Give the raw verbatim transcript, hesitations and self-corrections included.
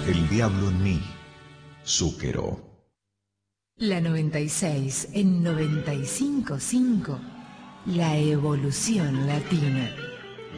El diablo en mí, Zúquero. La noventa y seis en noventa y cinco punto cinco, la evolución latina.